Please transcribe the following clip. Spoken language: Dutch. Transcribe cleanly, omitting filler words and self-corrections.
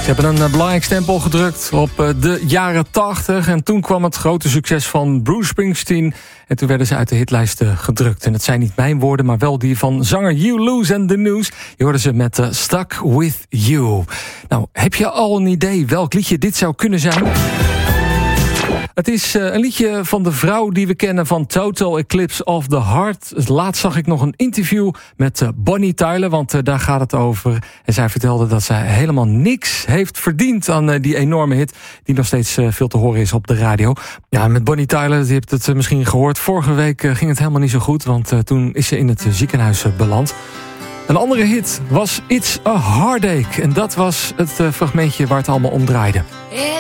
Ze hebben een belangrijk stempel gedrukt op de jaren 80. En toen kwam het grote succes van Bruce Springsteen. En toen werden ze uit de hitlijsten gedrukt. En dat zijn niet mijn woorden, maar wel die van zanger Hugh Lewis en The News. Je hoorde ze met Stuck With You. Nou, heb je al een idee welk liedje dit zou kunnen zijn? Het is een liedje van de vrouw die we kennen van Total Eclipse of the Heart. Laatst zag ik nog een interview met Bonnie Tyler, want daar gaat het over. En zij vertelde dat zij helemaal niks heeft verdiend aan die enorme hit die nog steeds veel te horen is op de radio. Ja, met Bonnie Tyler, je hebt het misschien gehoord. Vorige week ging het helemaal niet zo goed, want toen is ze in het ziekenhuis beland. Een andere hit was It's a Heartache. En dat was het fragmentje waar het allemaal om draaide.